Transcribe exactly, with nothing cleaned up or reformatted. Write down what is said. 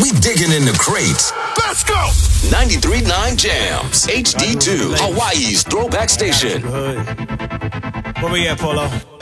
We digging in the crates. Let's go! ninety-three point nine Jams, H D two, Hawaii's throwback station. Where we at, Polo?